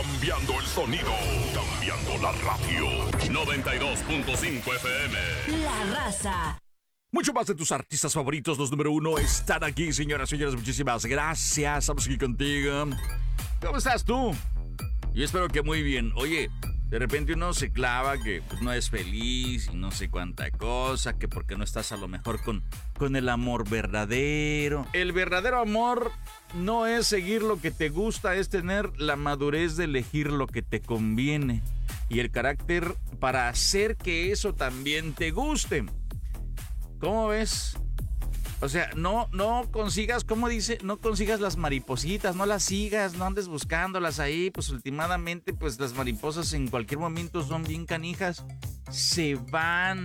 Cambiando el sonido, cambiando la radio. 92.5 FM. La Raza. Mucho más de tus artistas favoritos, los número uno, están aquí, señoras y señores. Muchísimas gracias. Estamos aquí contigo. ¿Cómo estás tú? Yo espero que muy bien. Oye, de repente uno se clava que pues, no es feliz y no sé cuánta cosa, que porque no estás a lo mejor con el amor verdadero. El verdadero amor no es seguir lo que te gusta, es tener la madurez de elegir lo que te conviene y el carácter para hacer que eso también te guste. ¿Cómo ves? O sea, no consigas, ¿cómo dice? No consigas las maripositas, no las sigas, no andes buscándolas ahí. Pues últimamente, pues las mariposas en cualquier momento son bien canijas. Se van,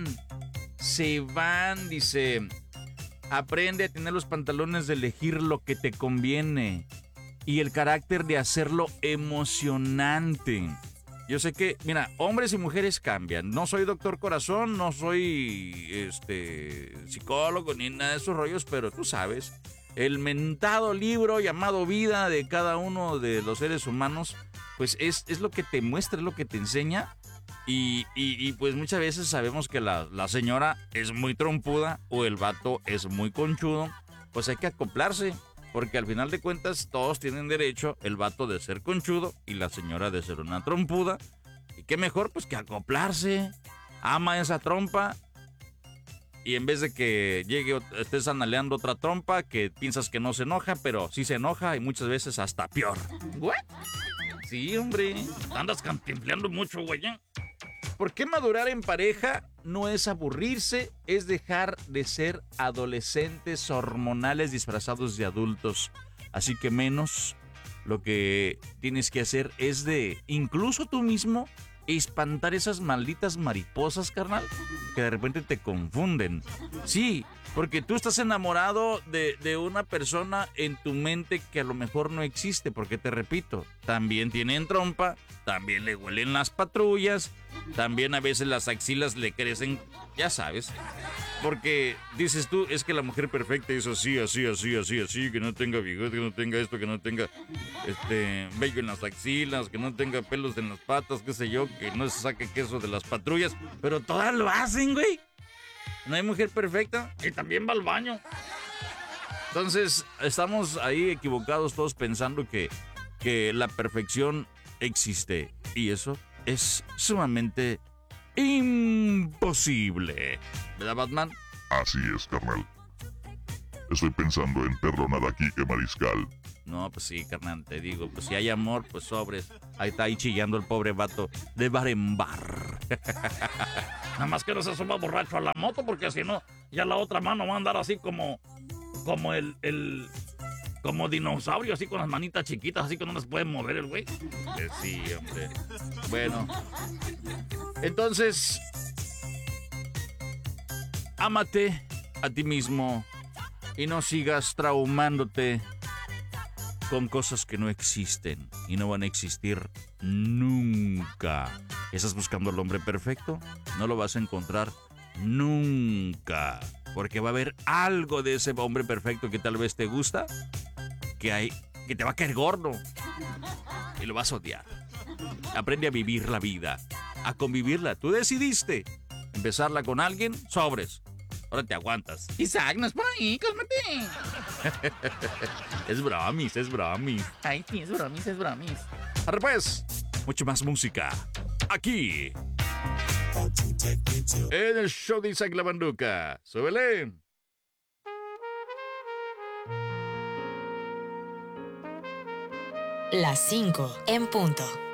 dice. Aprende a tener los pantalones de elegir lo que te conviene y el carácter de hacerlo emocionante. Yo sé que, mira, hombres y mujeres cambian. No soy doctor corazón, no soy psicólogo ni nada de esos rollos, pero tú sabes, el mentado libro llamado Vida de cada uno de los seres humanos, pues es lo que te muestra, es lo que te enseña. Y pues muchas veces sabemos que la señora es muy trompuda o el vato es muy conchudo, pues hay que acoplarse. Porque al final de cuentas todos tienen derecho, el vato de ser conchudo y la señora de ser una trompuda. Y qué mejor pues que acoplarse. Ama esa trompa. Y en vez de que estés analeando otra trompa que piensas que no se enoja, pero sí se enoja y muchas veces hasta peor. ¿What? Sí, hombre. Andas cantinfleando mucho, güey. ¿Por qué madurar en pareja no es aburrirse? Es dejar de ser adolescentes hormonales disfrazados de adultos. Así que menos lo que tienes que hacer es de, incluso tú mismo, espantar esas malditas mariposas, carnal, que de repente te confunden. Sí, porque tú estás enamorado de una persona en tu mente que a lo mejor no existe, porque te repito, también tienen trompa, también le huelen las patrullas, también a veces las axilas le crecen, ya sabes. Porque dices tú, es que la mujer perfecta es así, que no tenga bigote, que no tenga esto, que no tenga vello en las axilas, que no tenga pelos en las patas, qué sé yo, que no se saque queso de las patrullas. Pero todas lo hacen, güey. No hay mujer perfecta y también va al baño. Entonces, estamos ahí equivocados todos pensando que la perfección existe. Y eso es sumamente imposible. ¿Verdad, Batman? Así es, carnal. Estoy pensando en perdonar aquí que mariscal. No, pues sí, carnal, te digo, pues si hay amor, pues sobres. Ahí está ahí chillando el pobre vato de bar en bar. Nada más que no se suba borracho a la moto, porque si no, ya la otra mano va a andar así como como dinosaurio, así con las manitas chiquitas, así que no las puede mover el güey. Sí, hombre. Bueno. Entonces, ámate a ti mismo y no sigas traumándote con cosas que no existen y no van a existir nunca. ¿Estás buscando al hombre perfecto? No lo vas a encontrar nunca, porque va a haber algo de ese hombre perfecto que tal vez te gusta, que te va a caer gordo y lo vas a odiar. Aprende a vivir la vida, a convivirla. Tú decidiste empezarla con alguien, sobres. Ahora te aguantas. Isaac, no es por ahí, cálmate. Es bromis. Ay, sí, es bromis. Ahora pues, mucho más música. Aquí. En el show de Isaac La Banduca. Súbele. Las 5 en punto.